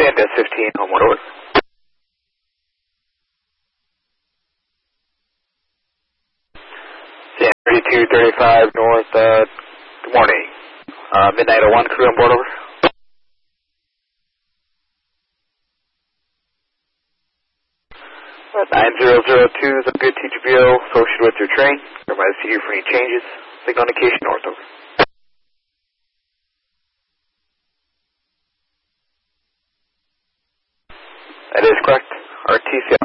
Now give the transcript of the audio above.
Canada 15, homeward over. Yeah, 3235 north, good morning. Midnight 01, crew on board over. 9002 is a good TGPO, associated with your train. Everybody see you for any changes. Signal indication north over. That is correct. RTC